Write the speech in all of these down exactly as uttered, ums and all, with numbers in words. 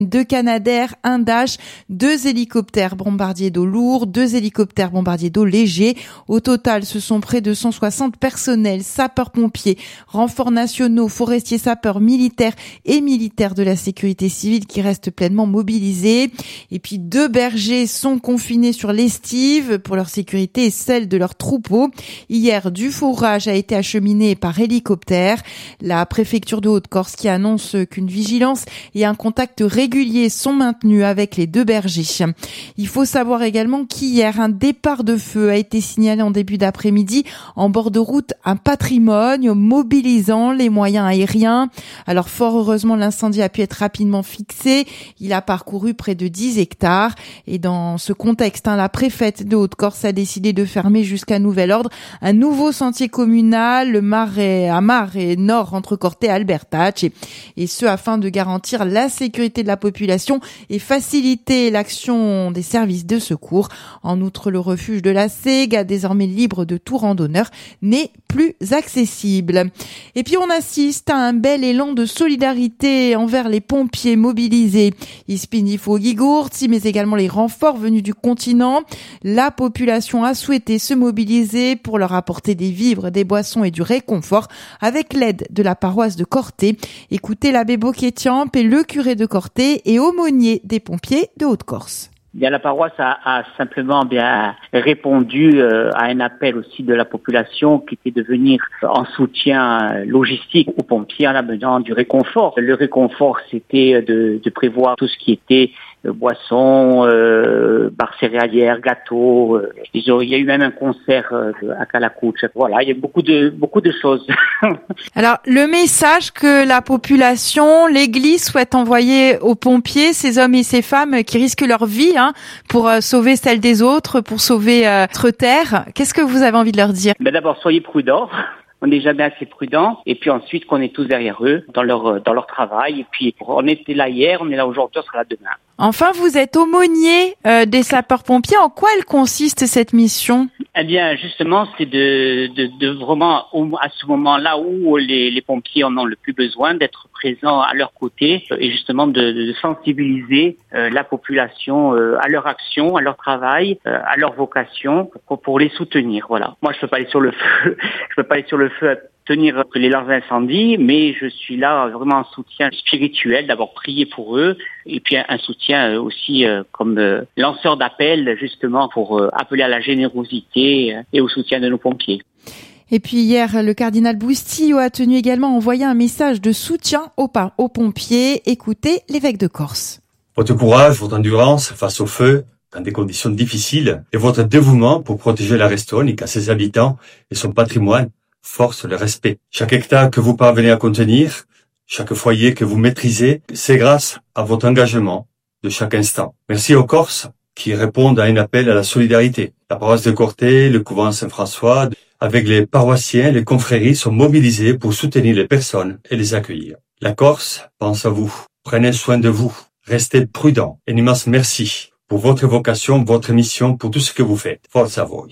deux Canadair, un Dash, deux hélicoptères bombardiers d'eau lourds, deux hélicoptères bombardiers d'eau légers. Au total, ce sont près de cent soixante personnels, sapeurs-pompiers, renforts nationaux, forestiers, sapeurs, militaires et militaires de la sécurité civile qui restent pleinement mobilisés. Et puis deux bergers sont confinés sur l'estive pour leur sécurité et celle de leurs troupeaux. Hier, du fourrage a été acheminé par hélicoptère. La préfecture de Haute-Corse qui annonce qu'une vigilance et un contact régulier sont maintenus avec les deux bergers. Il faut savoir également qu'hier, un départ de feu a été signalé en début d'après-midi en bord de route, un patrimoine mobilisant les moyens aériens. Alors fort heureusement, l'incendie a pu être rapidement fixé. Il a parcouru près de dix hectares. Et dans ce contexte, hein, la préfète de Haute-Corse a décidé de fermer jusqu'à nouvel ordre un nouveau sentier communal, le Marais à Marais Nord entre Corte et Albertach. Et, et ce afin de garantir la sécurité de la population et faciliter l'action des services de secours. En outre, le refuge de la Sègue, désormais libre de tout randonneur, n'est plus accessible. Et puis on assiste à un bel élan de solidarité envers les pompiers mobilisés. Ispinifo Gigourti, mais également les renforts venus du continent. La population a souhaité se mobiliser pour leur apporter des vivres, des boissons et du réconfort avec l'aide de la paroisse de Corte. Écoutez l'abbé Boquetiamp et le curé de Corte et aumônier des pompiers de Haute-Corse. Bien, la paroisse a, a simplement bien répondu euh, à un appel aussi de la population qui était de venir en soutien logistique aux pompiers en amenant du réconfort. Le réconfort, c'était de, de prévoir tout ce qui était euh, boissons, euh, barres céréalières, gâteaux. Euh, il y a eu même un concert euh, à Calacouche. Voilà, il y a beaucoup de beaucoup de choses. Alors, le message que la population, l'Église souhaite envoyer aux pompiers, ces hommes et ces femmes qui risquent leur vie hein, pour euh, sauver celle des autres, pour sauver euh, notre terre, qu'est-ce que vous avez envie de leur dire ? Ben d'abord, soyez prudents. On n'est jamais assez prudents. Et puis ensuite, qu'on est tous derrière eux, dans leur dans leur travail. Et puis, on était là hier, on est là aujourd'hui, on sera là demain. Enfin, vous êtes aumônier euh, des sapeurs-pompiers. En quoi elle consiste, cette mission ? Eh bien, justement, c'est de, de, de vraiment, à ce moment-là où les, les pompiers en ont le plus besoin, d'être présents à leur côté et justement de, de sensibiliser euh, la population euh, à leur action, à leur travail, euh, à leur vocation, pour, pour les soutenir. Voilà. Moi, je peux pas aller sur le feu, je peux pas aller sur le feu à tenir les leurs incendies, mais je suis là vraiment en soutien spirituel, d'abord prier pour eux, et puis un, un soutien aussi euh, comme euh, lanceur d'appel, justement, pour euh, appeler à la générosité euh, et au soutien de nos pompiers. Et puis hier, le cardinal Boustillo a tenu également à envoyer un message de soutien aux, aux pompiers. Écoutez l'évêque de Corse. Votre courage, votre endurance face au feu, dans des conditions difficiles, et votre dévouement pour protéger la Restonique à ses habitants et son patrimoine force le respect. Chaque hectare que vous parvenez à contenir, chaque foyer que vous maîtrisez, c'est grâce à votre engagement de chaque instant. Merci aux Corses qui répondent à un appel à la solidarité. La paroisse de Corte, le couvent Saint-François, avec les paroissiens, les confréries sont mobilisés pour soutenir les personnes et les accueillir. La Corse pense à vous. Prenez soin de vous. Restez prudents. Un immense merci pour votre vocation, votre mission, pour tout ce que vous faites. Forza voi.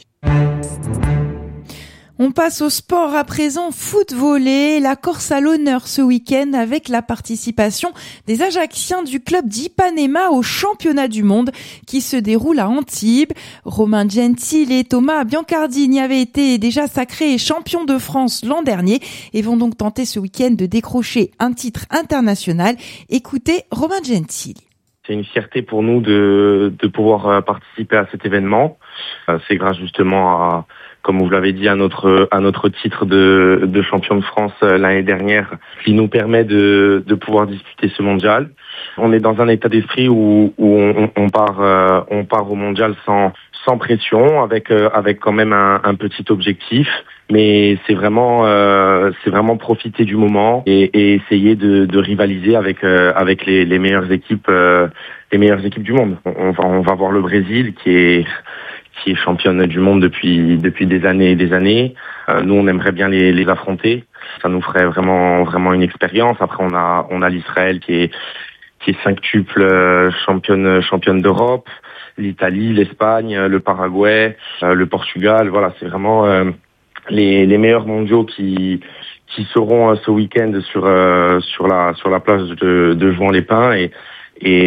On passe au sport à présent, foot volley. La Corse à l'honneur ce week-end avec la participation des Ajacciens du club d'Ipanema au championnat du monde qui se déroule à Antibes. Romain Gentile et Thomas Biancardini avaient été déjà sacrés champions de France l'an dernier et vont donc tenter ce week-end de décrocher un titre international. Écoutez Romain Gentile. C'est une fierté pour nous de, de pouvoir participer à cet événement. C'est grâce justement à, comme vous l'avez dit, à notre, à notre titre de, de champion de France l'année dernière, qui nous permet de, de pouvoir disputer ce mondial. On est dans un état d'esprit où, où on, on part, on part au mondial sans, sans pression, avec, avec quand même un, un petit objectif. Mais c'est vraiment, euh, c'est vraiment profiter du moment et, et essayer de, de rivaliser avec, euh, avec les, les meilleures équipes, euh, les meilleures équipes du monde. On va, on va voir le Brésil qui est, qui est championne du monde depuis, depuis des années et des années. Euh, nous, on aimerait bien les, les affronter. Ça nous ferait vraiment, vraiment une expérience. Après, on a, on a l'Israël qui est, qui est cinqutuple championne, championne d'Europe, l'Italie, l'Espagne, le Paraguay, euh, le Portugal. Voilà, c'est vraiment euh, les, les meilleurs mondiaux qui, qui seront euh, ce week-end sur, euh, sur la, sur la plage de, de Jouan-les-Pins et, et